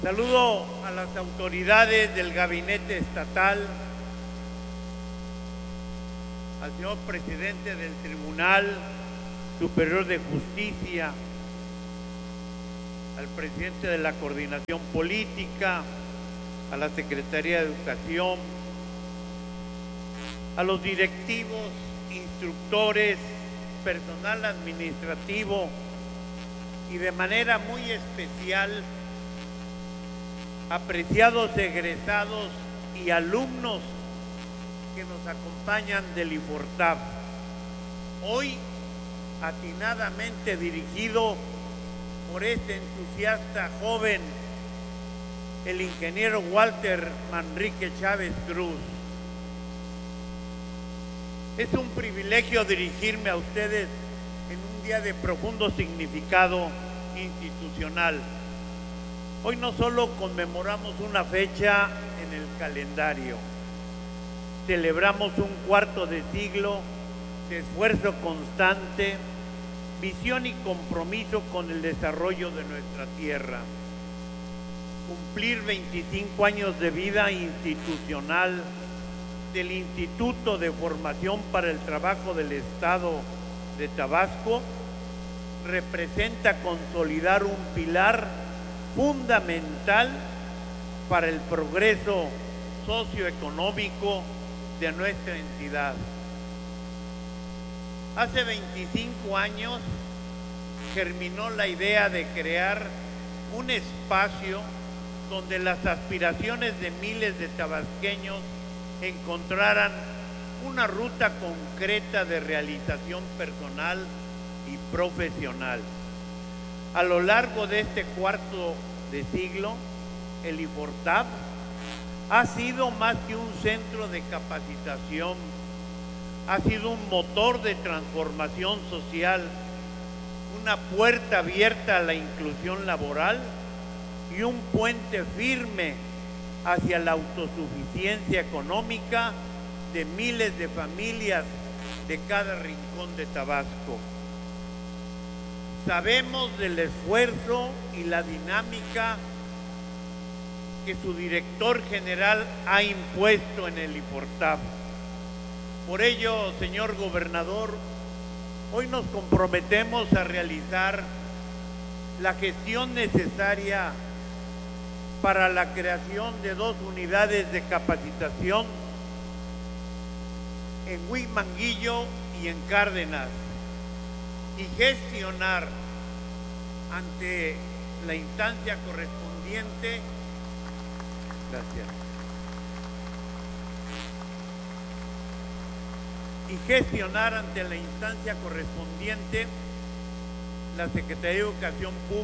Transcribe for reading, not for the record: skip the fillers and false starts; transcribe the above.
Saludo a las autoridades del gabinete estatal, al señor presidente del Tribunal Superior de Justicia, al presidente de la Coordinación Política, a la Secretaría de Educación, a los directivos, instructores, personal administrativo y de manera muy especial apreciados egresados y alumnos que nos acompañan del IFORTAB. Hoy atinadamente dirigido por este entusiasta joven, el ingeniero Walter Manrique Chávez Cruz. Es un privilegio dirigirme a ustedes en un día de profundo significado institucional. Hoy no solo conmemoramos una fecha en el calendario, celebramos un cuarto de siglo de esfuerzo constante, visión y compromiso con el desarrollo de nuestra tierra. Cumplir 25 años de vida institucional del Instituto de Formación para el Trabajo del Estado de Tabasco representa consolidar un pilar fundamental para el progreso socioeconómico de nuestra entidad. Hace 25 años germinó la idea de crear un espacio donde las aspiraciones de miles de tabasqueños encontraran una ruta concreta de realización personal y profesional. A lo largo de este cuarto de siglo, el IFORTAB ha sido más que un centro de capacitación, ha sido un motor de transformación social, una puerta abierta a la inclusión laboral y un puente firme hacia la autosuficiencia económica de miles de familias de cada rincón de Tabasco. Sabemos del esfuerzo y la dinámica que su director general ha impuesto en el IFORTAB. Por ello, señor gobernador, hoy nos comprometemos a realizar la gestión necesaria para la creación de 2 unidades de capacitación en Huimanguillo y en Cárdenas, y gestionar ante la instancia correspondiente, la Secretaría de Educación Pública